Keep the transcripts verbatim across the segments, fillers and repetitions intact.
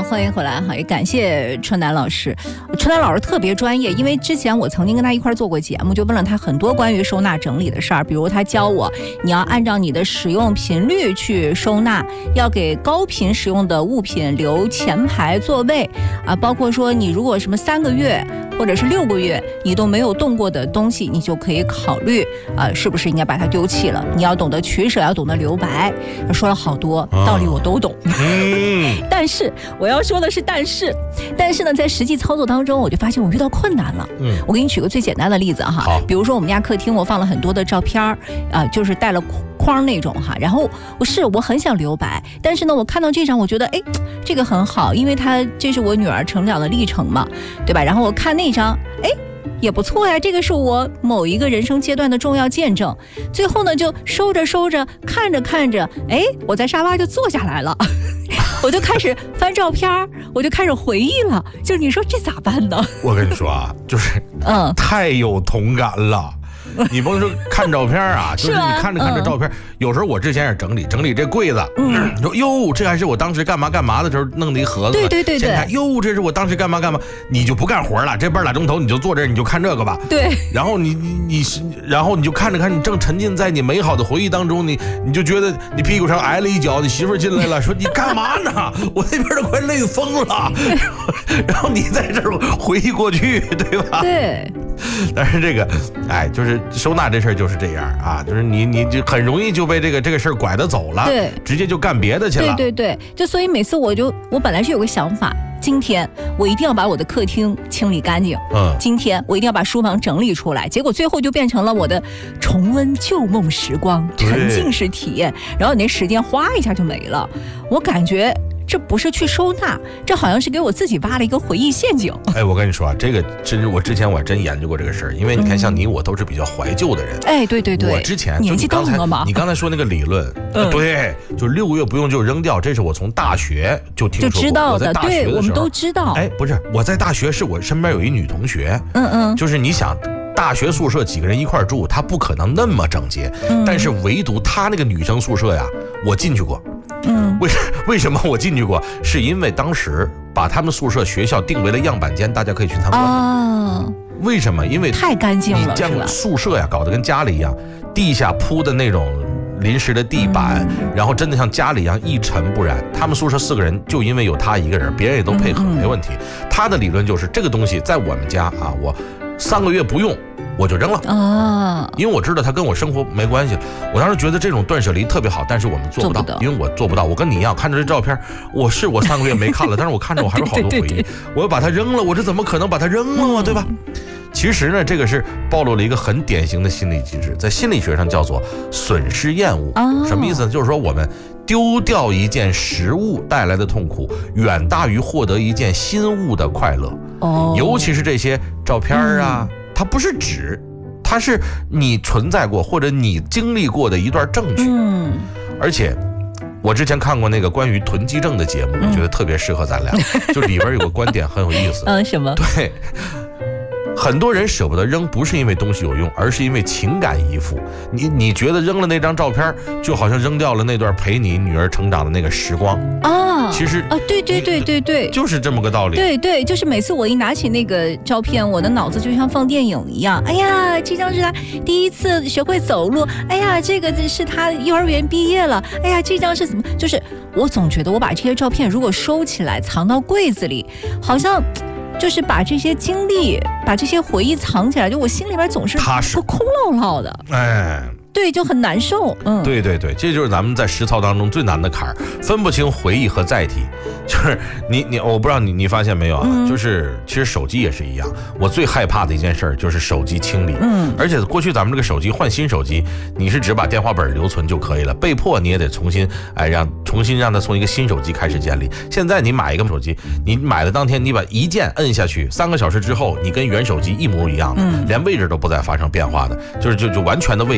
欢迎回来哈，也感谢春楠老师。春楠老师特别专业，因为之前我曾经跟他一块做过节目，就问了他很多关于收纳整理的事儿，比如他教我你要按照你的使用频率去收纳，要给高频使用的物品留前排座位啊，包括说你如果什么三个月或者是六个月你都没有动过的东西，你就可以考虑啊，是不是应该把它丢弃了？你要懂得取舍，要懂得留白。他说了好多道理，我都懂。嗯、但是我要说的是，但是，但是呢，在实际操作当中，我就发现我遇到困难了。嗯，我给你举个最简单的例子哈，比如说我们家客厅，我放了很多的照片啊、呃，就是带了框那种哈，然后我是我很想留白，但是呢，我看到这张，我觉得哎，这个很好，因为它这是我女儿成长的历程嘛，对吧？然后我看那张，哎。也不错呀，这个是我某一个人生阶段的重要见证。最后呢，就收着收着，看着看着，哎，我在沙发就坐下来了，我就开始翻照片，我就开始回忆了。就你说这咋办呢？ 我跟你说啊，就是嗯，太有同感了。你甭说看照片啊，就是你看着看着照片，嗯、有时候我之前也整理整理这柜子，嗯，你说哟，这还是我当时干嘛干嘛的时候弄的一盒子， 对对对对， 哟，这是我当时干嘛干嘛，你就不干活了，这半俩钟头你就坐这儿，你就看这个吧， 对， 然后你你你是，然后你就看着看，你正沉浸在你美好的回忆当中，你你就觉得你屁股上挨了一脚，你媳妇进来了，说你干嘛呢？我那边都快累疯了，然后你在这儿回忆过去，对吧？ 对。 但是这个，哎，就是收纳这事儿就是这样啊，就是你你就很容易就被这个这个事儿拐得走了， 对， 直接就干别的去了。 对对对，就所以每次我就我本来是有个想法，今天我一定要把我的客厅清理干净，嗯，今天我一定要把书房整理出来，结果最后就变成了我的重温旧梦时光，沉浸式体验，然后你那时间哗一下就没了，我感觉。这不是去收纳，这好像是给我自己挖了一个回忆陷阱。 哎，我跟你说啊，这个真是我之前我还真研究过这个事儿，因为你看，像你我都是比较怀旧的人。 哎，对对对， 我之前年纪大了嘛。 你刚才说那个理论，嗯、对，就六个月不用就扔掉，这是我从大学就听说过， 就知道的。对，我们都知道。 哎，不是，我在大学是我身边有一女同学，嗯嗯，就是你想。大学宿舍几个人一块住，他不可能那么整洁，嗯、但是唯独他那个女生宿舍呀，我进去过。嗯，为为什么我进去过？是因为当时把他们宿舍学校定为了样板间，大家可以去参观。哦，为什么？因为太干净了， 你将宿舍呀搞得跟家里一样，地下铺的那种临时的地板，嗯、然后真的像家里一样一尘不染。他们宿舍四个人，就因为有他一个人，别人也都配合，嗯、没问题。他的理论就是这个东西在我们家啊，我三个月不用。我就扔了啊，因为我知道它跟我生活没关系了。我当时觉得这种断舍离特别好，但是我们做不到，因为我做不到。我跟你一样，看着这照片，我是我三个月没看了，但是我看着我还有好多回忆。对对对，我要把它扔了，我这怎么可能把它扔了嘛，对吧？其实呢，这个是暴露了一个很典型的心理机制，在心理学上叫做损失厌恶。哦、什么意思呢？就是说我们丢掉一件实物带来的痛苦，远大于获得一件新物的快乐。哦，尤其是这些照片啊。嗯，它不是纸，它是你存在过或者你经历过的一段证据。嗯，而且我之前看过那个关于囤积症的节目，嗯、我觉得特别适合咱俩。就里边有个观点很有意思。 嗯，什么？ 对，很多人舍不得扔，不是因为东西有用，而是因为情感依附。你你觉得扔了那张照片，就好像扔掉了那段陪你女儿成长的那个时光啊。其实啊，对对对对对， 就是这么个道理。 对对，就是每次我一拿起那个照片，我的脑子就像放电影一样。哎呀，这张是他第一次学会走路。哎呀，这个是他幼儿园毕业了。哎呀，这张是怎么？就是我总觉得我把这些照片如果收起来，藏到柜子里，好像。就是把这些经历，把这些回忆藏起来，就我心里边总是空落落的。哎。对，就很难受。嗯， 对对对，这就是咱们在实操当中最难的坎儿，分不清回忆和载体。就是你你，我不知道你你发现没有啊？嗯、就是其实手机也是一样，我最害怕的一件事就是手机清理。嗯，而且过去咱们这个手机换新手机，你是只把电话本留存就可以了，被迫你也得重新哎让重新让它从一个新手机开始建立。现在你买一个手机，你买的当天你把一键摁下去，三个小时之后你跟原手机一模一样的，嗯、连位置都不再发生变化的，就是就就完全的位移过去。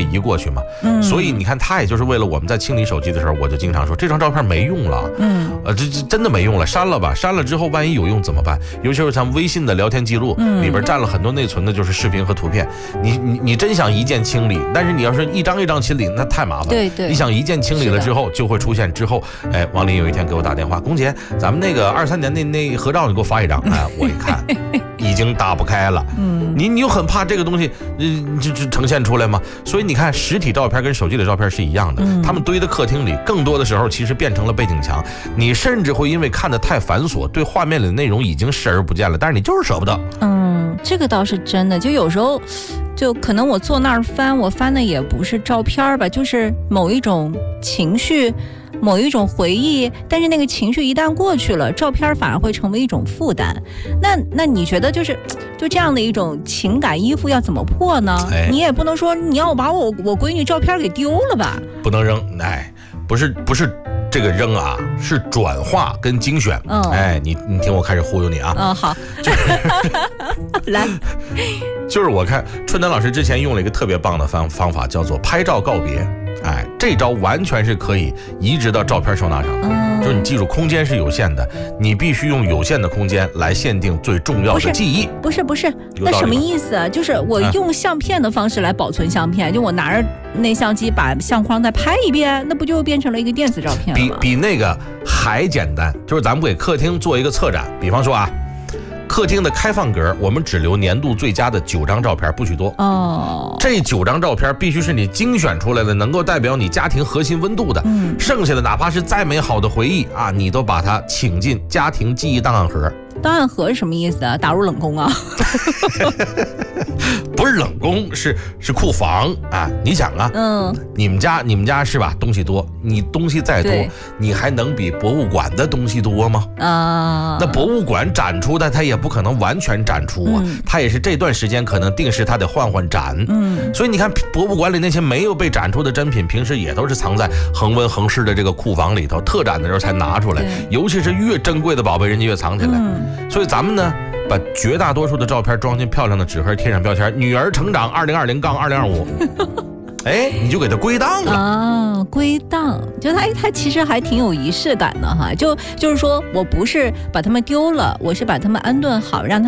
去嘛。 嗯， 所以你看，他也就是为了我们在清理手机的时候，我就经常说这张照片没用了， 嗯， 呃，这这真的没用了，删了吧，删了之后万一有用怎么办？尤其是像微信的聊天记录、嗯、里边占了很多内存的，就是视频和图片。你你你真想一键清理，但是你要是一张一张清理，那太麻烦了。 对对， 你想一键清理了之后，就会出现之后，哎，王林有一天给我打电话，龚姐，咱们那个二三年那那合照你给我发一张，哎，我一看。已经打不开了，嗯，你你又很怕这个东西，呃，就就呈现出来吗？所以你看，实体照片跟手机里照片是一样的，嗯，他们堆在客厅里，更多的时候其实变成了背景墙。你甚至会因为看得太繁琐，对画面里的内容已经视而不见了，但是你就是舍不得。 嗯，这个倒是真的，就有时候，就可能我坐那儿翻，我翻的也不是照片吧，就是某一种情绪。某一种回忆，但是那个情绪一旦过去了，照片反而会成为一种负担。那那你觉得就是就这样的一种情感依附要怎么破呢？哎、你也不能说你要把我我闺女照片给丢了吧？ 不能扔，哎，不是不是这个扔啊，是转化跟精选。嗯，哎，你你听我开始忽悠你啊。 嗯，好， 就是来， 就是我看春楠老师之前用了一个特别棒的方方法，叫做拍照告别。哎，这招完全是可以移植到照片收纳上的，嗯，就是你记住，空间是有限的，你必须用有限的空间来限定最重要的记忆。 不是不是，不是那什么意思啊？就是我用相片的方式来保存相片，啊、就我拿着那相机把相框再拍一遍，那不就变成了一个电子照片了吗？ 比比那个还简单，就是咱们给客厅做一个策展，比方说啊。客厅的开放格，我们只留年度最佳的九张照片，不许多哦。这九张照片必须是你精选出来的，能够代表你家庭核心温度的。嗯，剩下的哪怕是再美好的回忆啊，你都把它请进家庭记忆档案盒。 档案盒是什么意思啊？打入冷宫啊？ 不是冷宫，是是库房啊！你想啊，嗯，你们家你们家是吧？东西多，你东西再多，你还能比博物馆的东西多吗？啊，那博物馆展出的，它也不可能完全展出啊，嗯、它也是这段时间可能定时它得换换展。嗯，所以你看博物馆里那些没有被展出的珍品，平时也都是藏在恒温恒湿的这个库房里头，特展的时候才拿出来。尤其是越珍贵的宝贝，人家越藏起来。嗯、所以咱们呢？把绝大多数的照片装进漂亮的纸盒，贴上标签，女儿成长二零二零杠二零二五，哎，你就给它归档了啊，归档，就它它其实还挺有仪式感的哈，就就是说我不是把它们丢了，我是把它们安顿好，让它